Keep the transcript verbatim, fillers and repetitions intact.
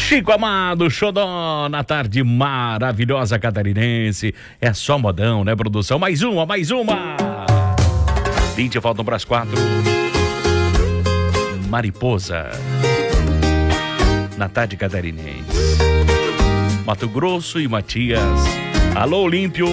Chico Amado, xodó, na tarde maravilhosa catarinense. É só modão, né, produção? Mais uma, mais uma. vinte faltam para as quatro. Mariposa, na tarde catarinense. Mato Grosso e Matias. Alô, Olímpio.